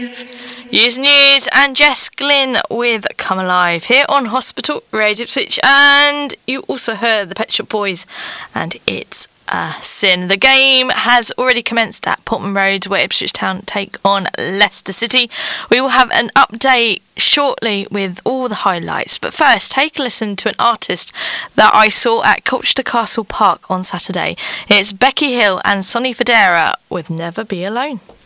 News and Jess Glynn with Come Alive here on Hospital Radio Ipswich, and you also heard the Pet Shop Boys and It's a Sin. The game has already commenced at Portman Road, where Ipswich Town take on Leicester City. We will have an update shortly with all the highlights, but first take a listen to an artist that I saw at Colchester Castle Park on Saturday. It's Becky Hill and Sonny Fodera with Never Be Alone.